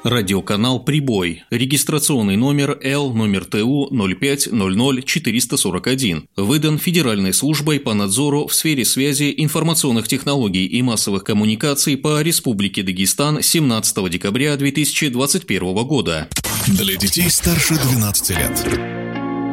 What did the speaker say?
Радиоканал «Прибой». Регистрационный номер Л-ТУ 0500441. Выдан Федеральной службой по надзору в сфере связи, информационных технологий и массовых коммуникаций по Республике Дагестан 17 декабря 2021 года. Для детей старше 12 лет.